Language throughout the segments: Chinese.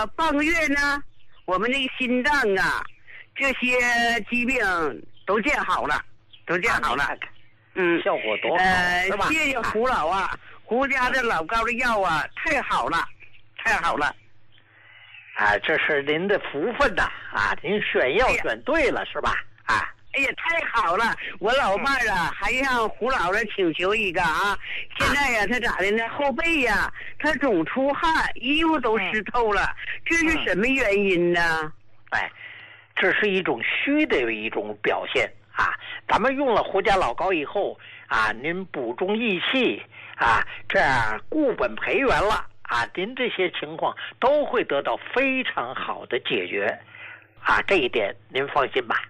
半个月呢，我们那个心脏啊，这些疾病都见好了， 效果多好，是吧？ 谢谢胡老啊，胡家的老高的药啊，太好了。 这是您的福分呐！您选药选对了，是吧？ 哎呀，太好了！我老伴儿啊，还向胡老师请求一个啊。现在呀，他咋的呢？后背呀，他总出汗，衣服都湿透了，这是什么原因呢？ 这是一种虚的一种表现啊。咱们用了胡家老膏以后您补中益气这样固本培元了您这些情况都会得到非常好的解决这一点您放心吧。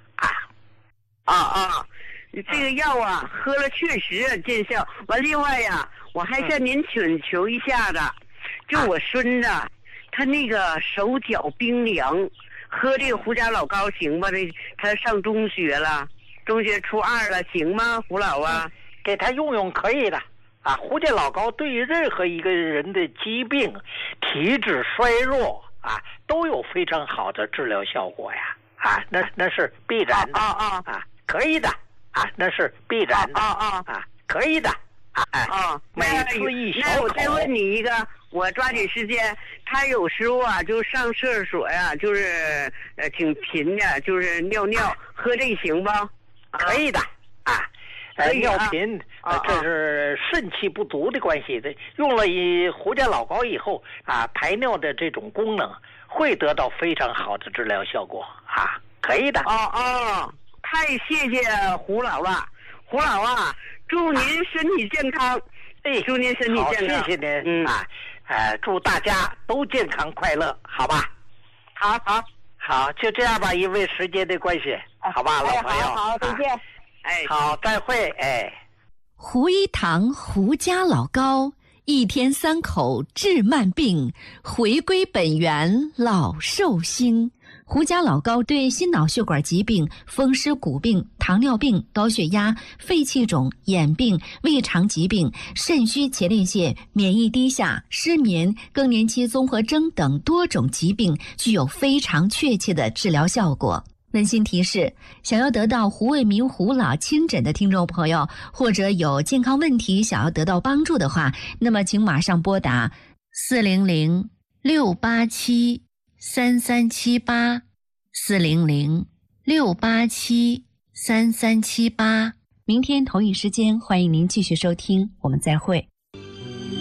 这个药啊，喝了确实见效。完，另外呀，我还向您请求一下子，就我孙子，他那个手脚冰凉，喝这个胡家老膏行吗？他上中学了，中学初2了，行吗？胡老啊， 给他用用可以的胡家老膏对于任何一个人的疾病、体质衰弱都有非常好的治疗效果呀那是必然的可以的那是必然的可以的每次一小口。 那我再问你一个，我抓紧时间。他有时候就上厕所呀，就是挺频的，就是尿尿，喝这行不？ 可以的尿频这是肾气不足的关系的。用了胡家老膏以后排尿的这种功能会得到非常好的治疗效果可以的。 太谢谢胡老了，胡老啊，祝您身体健康。祝您身体健康。 谢谢您祝大家都健康快乐，好吧？好，就这样吧，因为时间的关系，好吧，老朋友。 好，再见。 好，再会。 胡一堂胡家老膏，1天3口治慢病，回归本源老寿星。胡家老膏对心脑血管疾病、风湿骨病、糖尿病、高血压、肺气肿、眼病、胃肠疾病、肾虚前列腺、免疫低下、失眠、更年期综合征等多种疾病具有非常确切的治疗效果。温馨提示，想要得到胡卫民胡老亲诊的听众朋友，或者有健康问题想要得到帮助的话，那么请马上拨打400-687-3378，400-687-3378。明天同一时间，欢迎您继续收听，我们再会。